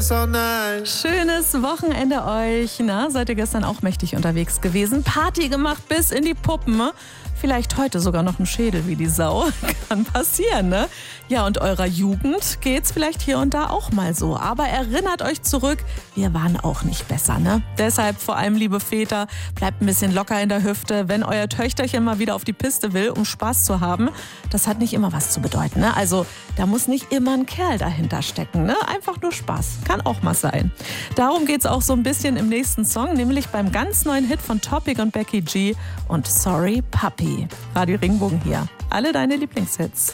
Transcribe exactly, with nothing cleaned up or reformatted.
guess all night. Schönes Wochenende euch. Na, seid ihr gestern auch mächtig unterwegs gewesen? Party gemacht bis in die Puppen. Vielleicht heute sogar noch ein Schädel wie die Sau. Kann passieren, ne? Ja, und eurer Jugend geht's vielleicht hier und da auch mal so. Aber erinnert euch zurück, wir waren auch nicht besser, ne? Deshalb vor allem, liebe Väter, bleibt ein bisschen locker in der Hüfte, wenn euer Töchterchen mal wieder auf die Piste will, um Spaß zu haben. Das hat nicht immer was zu bedeuten, ne? Also, da muss nicht immer ein Kerl dahinter stecken, ne? Einfach nur Spaß. Kann auch mal sein. Darum geht's auch so ein bisschen im nächsten Song, nämlich beim ganz neuen Hit von Topic und Becky G und Sorry Puppy. Radio Regenbogen hier. Alle deine Lieblingshits.